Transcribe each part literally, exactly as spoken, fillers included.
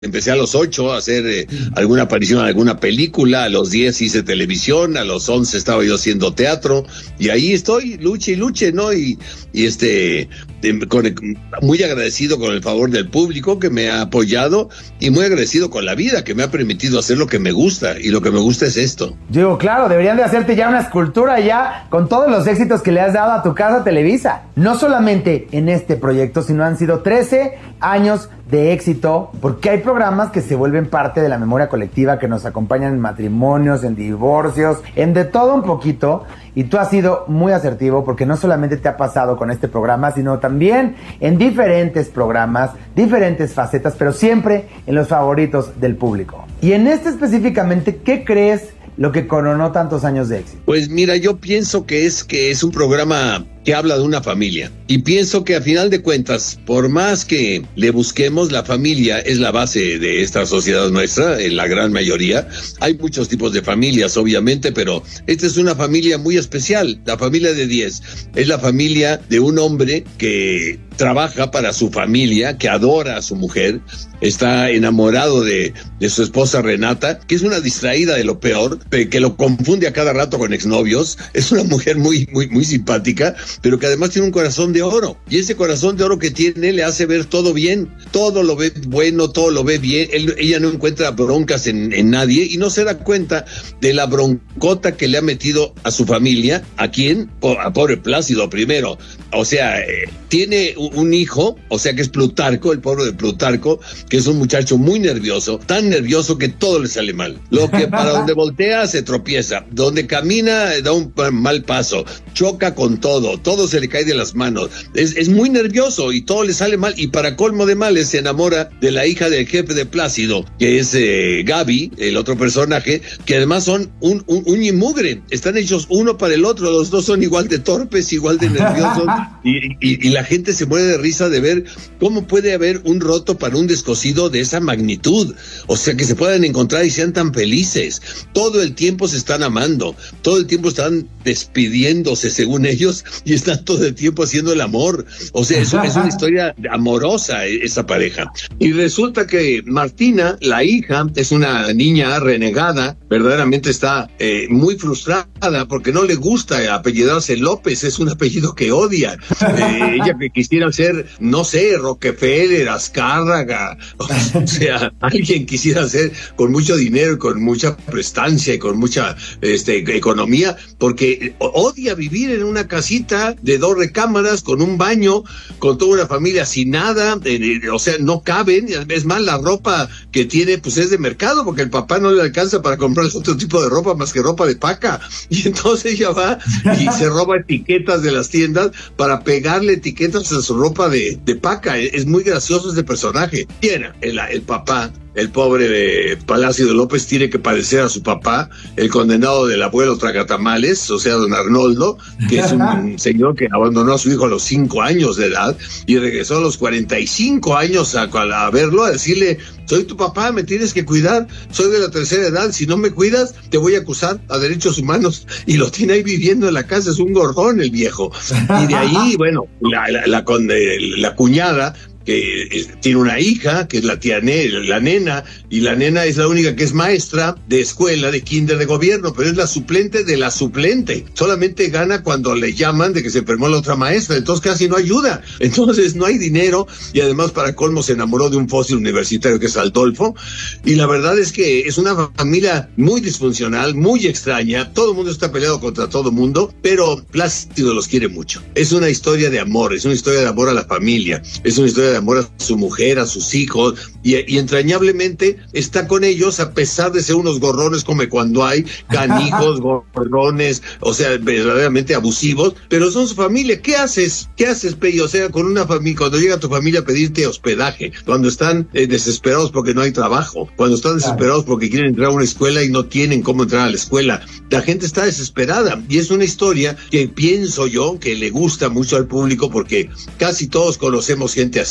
Empecé a los ocho a hacer eh, alguna aparición en alguna película, a los diez hice televisión, a los once estaba yo haciendo teatro, y ahí estoy, luche y luche, ¿no? Y, y este, de, con, muy agradecido con el favor del público que me ha apoyado, y muy agradecido con la vida que me ha permitido hacer lo que me gusta, y lo que me gusta es esto. Digo, claro, deberían de hacerte ya una escultura ya con todos los éxitos que le has dado a tu casa Televisa. No solamente en este proyecto, sino han sido trece años de éxito, porque hay programas que se vuelven parte de la memoria colectiva, que nos acompañan en matrimonios, en divorcios, en de todo un poquito, y tú has sido muy asertivo, porque no solamente te ha pasado con este programa, sino también en diferentes programas, diferentes facetas, pero siempre en los favoritos del público. Y en este específicamente, ¿qué crees lo que coronó tantos años de éxito? Pues mira, yo pienso que es que es un programa que habla de una familia, y pienso que a final de cuentas, por más que le busquemos, la familia es la base de esta sociedad nuestra, en la gran mayoría. Hay muchos tipos de familias, obviamente, pero esta es una familia muy especial. La familia de diez es la familia de un hombre que trabaja para su familia, que adora a su mujer, está enamorado de, de su esposa Renata, que es una distraída de lo peor, que lo confunde a cada rato con exnovios. Es una mujer muy, muy, muy simpática, pero que además tiene un corazón de oro, y ese corazón de oro que tiene le hace ver todo bien, todo lo ve bueno, todo lo ve bien. Él, ella no encuentra broncas en, en nadie, y no se da cuenta de la broncota que le ha metido a su familia. ¿A quién? A pobre Plácido primero. O sea, eh, tiene un hijo, o sea que es Plutarco, el pobre de Plutarco, que es un muchacho muy nervioso, tan nervioso que todo le sale mal. Lo que para donde voltea se tropieza, donde camina da un mal paso, choca con todo, todo se le cae de las manos. Es, es muy nervioso y todo le sale mal, y para colmo de males se enamora de la hija del jefe de Plácido, que es eh, Gaby, el otro personaje, que además son un, un, un y mugre, están hechos uno para el otro, los dos son igual de torpes, igual de nerviosos, y, y, y la gente se muere de risa de ver cómo puede haber un roto para un descosido de esa magnitud. O sea, que se puedan encontrar y sean tan felices. Todo el tiempo se están amando, todo el tiempo están despidiéndose según ellos, y están todo el tiempo haciendo el amor. O sea, es, es una historia amorosa esa pareja. Y resulta que Martina, la hija, es una niña renegada, verdaderamente está eh, muy frustrada porque no le gusta apellidarse López, es un apellido que odia. Eh, ella que quisiera ser, no sé, Rockefeller, Azcárraga, o sea, alguien quisiera ser con mucho dinero, con mucha prestancia y con mucha este, economía, porque odia vivir en una casita de dos recámaras, con un baño, con toda una familia sin nada, eh, o sea, no caben. Es más, la ropa que tiene pues es de mercado, porque el papá no le alcanza para comprar otro tipo de ropa más que ropa de paca, y entonces ella va y se roba etiquetas de las tiendas para pegarle etiquetas a su ropa de, de paca. Es muy gracioso este personaje. Bien, el, el papá, el pobre de Plácido López, tiene que padecer a su papá, el condenado del abuelo Tragatamales, o sea, don Arnoldo, que es un señor que abandonó a su hijo a los cinco años de edad y regresó a los cuarenta y cinco años a, a verlo, a decirle: soy tu papá, me tienes que cuidar, soy de la tercera edad, si no me cuidas te voy a acusar a derechos humanos. Y lo tiene ahí viviendo en la casa, es un gorrón el viejo. Y de ahí, bueno, la, la, la, la, la cuñada, que eh, tiene una hija, que es la tía ne la nena, y la nena es la única que es maestra de escuela, de kinder de gobierno, pero es la suplente de la suplente. Solamente gana cuando le llaman de que se enfermó la otra maestra, entonces casi no ayuda. Entonces no hay dinero, y además para colmo se enamoró de un fósil universitario que es Adolfo, y la verdad es que es una familia muy disfuncional, muy extraña, todo el mundo está peleado contra todo el mundo, pero Plácido los quiere mucho. Es una historia de amor, es una historia de amor a la familia, es una historia de amor a su mujer, a sus hijos, y, y entrañablemente está con ellos a pesar de ser unos gorrones como cuando hay canijos, gorrones, o sea, verdaderamente abusivos, pero son su familia. ¿Qué haces? ¿Qué haces, Pello? O sea, con una familia, cuando llega tu familia a pedirte hospedaje, cuando están eh, desesperados porque no hay trabajo, cuando están desesperados porque quieren entrar a una escuela y no tienen cómo entrar a la escuela, la gente está desesperada, y es una historia que pienso yo que le gusta mucho al público, porque casi todos conocemos gente así.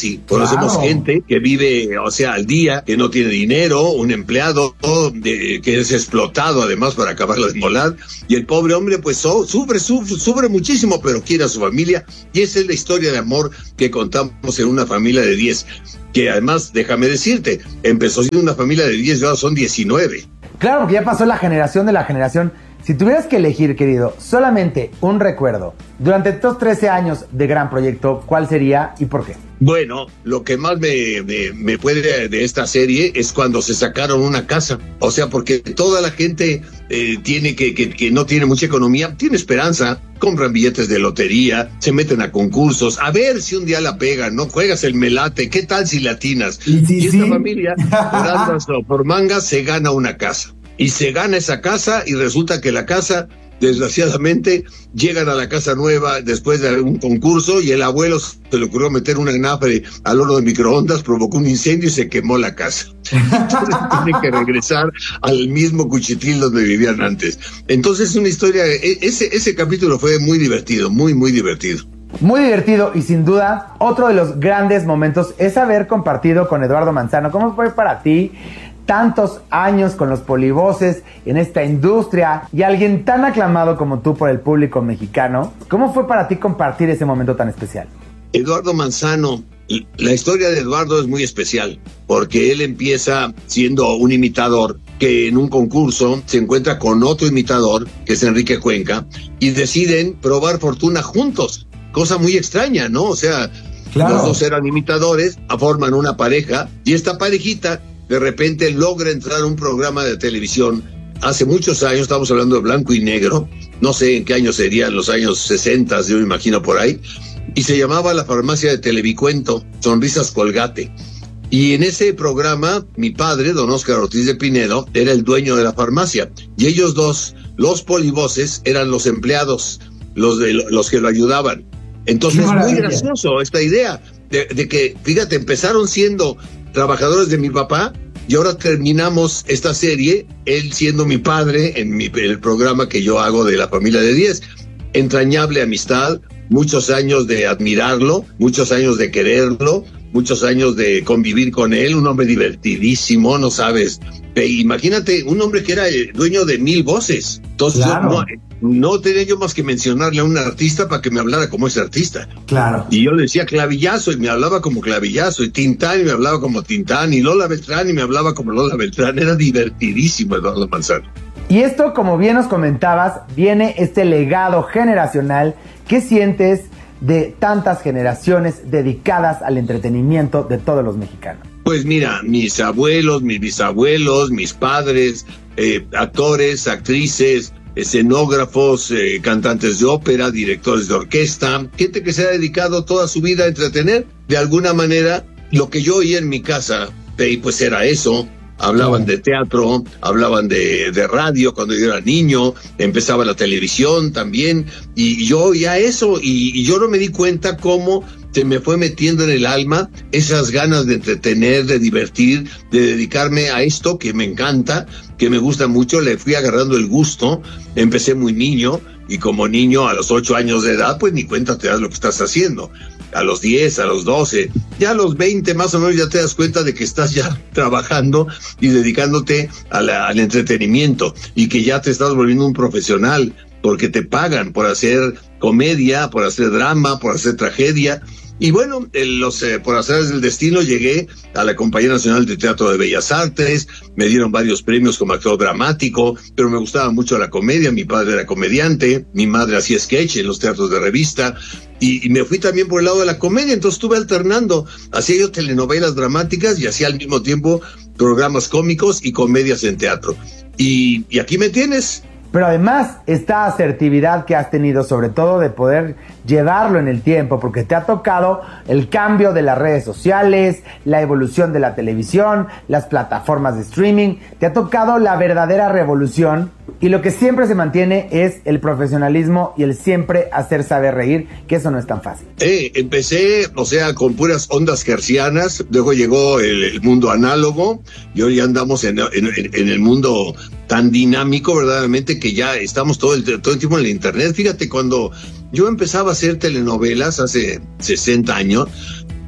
así. Conocemos Claro. gente que vive, o sea, al día, que no tiene dinero, un empleado de, que es explotado además para acabarla de molar, y el pobre hombre pues so, sufre, sufre, sufre muchísimo, pero quiere a su familia, y esa es la historia de amor que contamos en Una Familia de diez, que además, déjame decirte, empezó siendo una familia de diez y ahora son diecinueve. Claro, porque ya pasó la generación de la generación. Si tuvieras que elegir, querido, solamente un recuerdo durante estos trece años de gran proyecto, ¿cuál sería y por qué? Bueno, lo que más me, me, me puede de esta serie es cuando se sacaron una casa. O sea, porque toda la gente eh, tiene que, que, que no tiene mucha economía, tiene esperanza, compran billetes de lotería, se meten a concursos, a ver si un día la pegan, ¿no? Juegas el melate, ¿qué tal si latinas? Y, sí, y esta sí. familia, por andas o por mangas, se gana una casa. Y se gana esa casa y resulta que la casa, desgraciadamente, llegan a la casa nueva después de un concurso y el abuelo se le ocurrió meter una nafre al horno de microondas, provocó un incendio y se quemó la casa. Entonces tiene que regresar al mismo cuchitril donde vivían antes. Entonces es una historia, ese, ese capítulo fue muy divertido, muy, muy divertido. Muy divertido y sin duda otro de los grandes momentos es haber compartido con Eduardo Manzano. ¿Cómo fue para ti tantos años con los polivoces en esta industria y alguien tan aclamado como tú por el público mexicano? ¿Cómo fue para ti compartir ese momento tan especial? Eduardo Manzano, la historia de Eduardo es muy especial porque él empieza siendo un imitador que en un concurso se encuentra con otro imitador que es Enrique Cuenca y deciden probar fortuna juntos, cosa muy extraña, ¿no? O sea, claro, los dos eran imitadores, forman una pareja y esta parejita de repente logra entrar a un programa de televisión hace muchos años, estamos hablando de blanco y negro, no sé en qué años serían, los años sesenta, yo me imagino por ahí, y se llamaba La Farmacia de Televicuento, Sonrisas Colgate. Y en ese programa, mi padre, don Óscar Ortiz de Pinedo, era el dueño de la farmacia, y ellos dos, los polivoces, eran los empleados, los, de, los que lo ayudaban. Entonces, muy gracioso esta idea de, de que, fíjate, empezaron siendo trabajadores de mi papá y ahora terminamos esta serie, él siendo mi padre en, mi, en el programa que yo hago de La Familia de diez. Entrañable amistad, muchos años de admirarlo, muchos años de quererlo, muchos años de convivir con él, un hombre divertidísimo, no sabes. E imagínate, un hombre que era el dueño de mil voces. Entonces, claro, yo no, no tenía yo más que mencionarle a un artista para que me hablara como ese artista. Claro. Y yo le decía Clavillazo y me hablaba como Clavillazo, y Tintán y me hablaba como Tintán, y Lola Beltrán y me hablaba como Lola Beltrán. Era divertidísimo Eduardo Manzano. Y esto, como bien nos comentabas, viene este legado generacional. ¿Qué sientes de tantas generaciones dedicadas al entretenimiento de todos los mexicanos? Pues mira, mis abuelos, mis bisabuelos, mis padres, eh, actores, actrices, escenógrafos, eh, cantantes de ópera, directores de orquesta, gente que se ha dedicado toda su vida a entretener. De alguna manera, lo que yo oía en mi casa, pues era eso. Hablaban de teatro, hablaban de, de radio cuando yo era niño, empezaba la televisión también, y yo oía eso, y, y yo no me di cuenta cómo se me fue metiendo en el alma esas ganas de entretener, de divertir, de dedicarme a esto que me encanta, que me gusta mucho. Le fui agarrando el gusto, empecé muy niño, y como niño a los ocho años de edad, pues ni cuenta te das lo que estás haciendo. A los diez, a los doce, ya a los veinte más o menos ya te das cuenta de que estás ya trabajando y dedicándote a la, al entretenimiento y que ya te estás volviendo un profesional porque te pagan por hacer comedia, por hacer drama, por hacer tragedia. Y bueno, en los, eh, por azares del destino llegué a la Compañía Nacional de Teatro de Bellas Artes, me dieron varios premios como actor dramático, pero me gustaba mucho la comedia. Mi padre era comediante, mi madre hacía sketch en los teatros de revista, y, y me fui también por el lado de la comedia, entonces estuve alternando, hacía yo telenovelas dramáticas y hacía al mismo tiempo programas cómicos y comedias en teatro. Y, y aquí me tienes. Pero además, esta asertividad que has tenido, sobre todo de poder llevarlo en el tiempo, porque te ha tocado el cambio de las redes sociales, la evolución de la televisión, las plataformas de streaming, te ha tocado la verdadera revolución, y lo que siempre se mantiene es el profesionalismo y el siempre hacer saber reír, que eso no es tan fácil. Eh, empecé, o sea, con puras ondas hercianas, luego llegó el, el mundo análogo, y hoy andamos en, en, en el mundo tan dinámico, verdaderamente, que ya estamos todo el, todo el tiempo en el internet. Fíjate, cuando yo empezaba a hacer telenovelas hace sesenta años,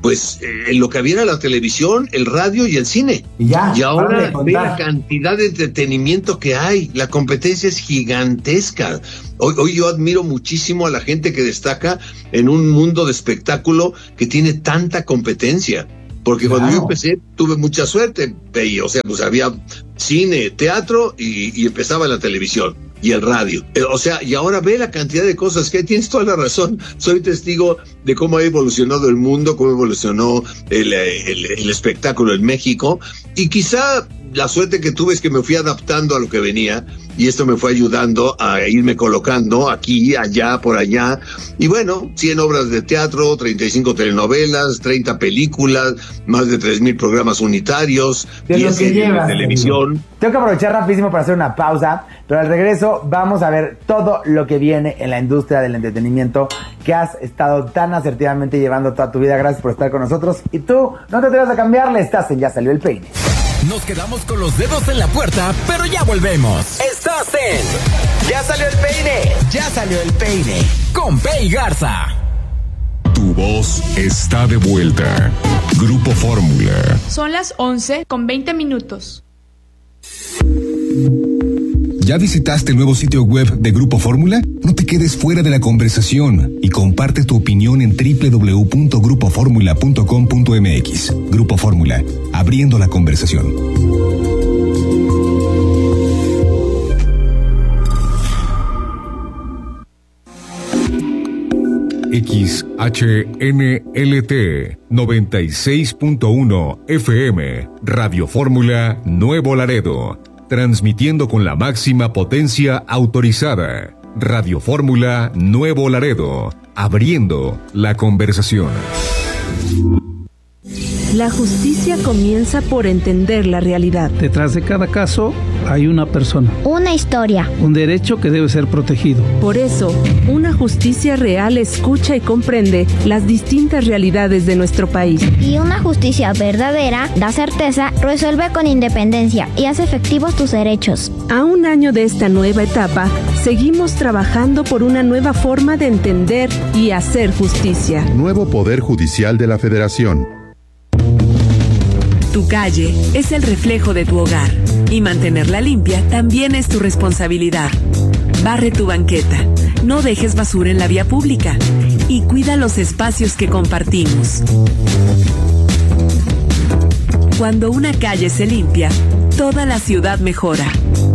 pues eh, lo que había era la televisión, el radio y el cine. Y ya. Y ahora de ve la cantidad de entretenimiento que hay. La competencia es gigantesca. Hoy, hoy yo admiro muchísimo a la gente que destaca en un mundo de espectáculo que tiene tanta competencia. Porque claro, cuando yo empecé tuve mucha suerte. O sea, pues había cine, teatro y, y empezaba la televisión y el radio. Eh, o sea, y ahora ve la cantidad de cosas que hay. Tienes toda la razón. Soy testigo de cómo ha evolucionado el mundo, cómo evolucionó el, el, el espectáculo en México. Y quizá la suerte que tuve es que me fui adaptando a lo que venía y esto me fue ayudando a irme colocando aquí, allá, por allá. Y bueno, cien obras de teatro, treinta y cinco telenovelas, treinta películas, más de tres mil programas unitarios, diez series de televisión. Tengo que aprovechar rapidísimo para hacer una pausa, pero al regreso vamos a ver todo lo que viene en la industria del entretenimiento que has estado tan asertivamente llevando toda tu vida. Gracias por estar con nosotros. Y tú, no te atrevas a cambiarle, estás en Ya Salió el Peine. Nos quedamos con los dedos en la puerta, pero ya volvemos. Estás en Ya Salió el Peine. Ya Salió el Peine. Con Pei Garza. Tu voz está de vuelta. Grupo Fórmula. Son las once con veinte minutos. ¿Ya visitaste el nuevo sitio web de Grupo Fórmula? No te quedes fuera de la conversación y comparte tu opinión en doble u doble u doble u punto grupo fórmula punto com punto m x. Grupo Fórmula, abriendo la conversación. X H N L T noventa y seis punto uno F M, Radio Fórmula Nuevo Laredo. Transmitiendo con la máxima potencia autorizada. Radio Fórmula Nuevo Laredo. Abriendo la conversación. La justicia comienza por entender la realidad. Detrás de cada caso hay una persona. Una historia. Un derecho que debe ser protegido. Por eso, una justicia real escucha y comprende las distintas realidades de nuestro país. Y una justicia verdadera da certeza, resuelve con independencia y hace efectivos tus derechos. A un año de esta nueva etapa, seguimos trabajando por una nueva forma de entender y hacer justicia. Nuevo Poder Judicial de la Federación. Tu calle es el reflejo de tu hogar y mantenerla limpia también es tu responsabilidad. Barre tu banqueta, no dejes basura en la vía pública y cuida los espacios que compartimos. Cuando una calle se limpia, toda la ciudad mejora.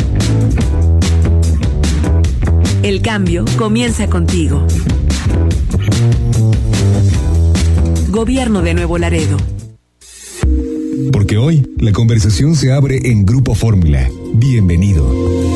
El cambio comienza contigo. Gobierno de Nuevo Laredo. Porque hoy la conversación se abre en Grupo Fórmula. Bienvenido.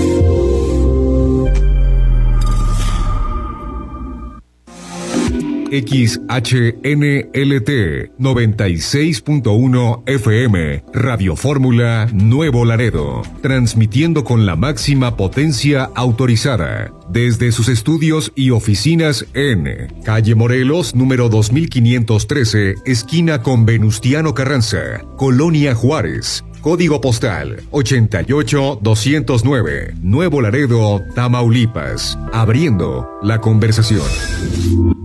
X H N L T noventa y seis punto uno F M, Radio Fórmula Nuevo Laredo, transmitiendo con la máxima potencia autorizada, desde sus estudios y oficinas en Calle Morelos, número dos mil quinientos trece, esquina con Venustiano Carranza, Colonia Juárez. Código postal ochenta y ocho doscientos nueve, Nuevo Laredo, Tamaulipas. Abriendo la conversación.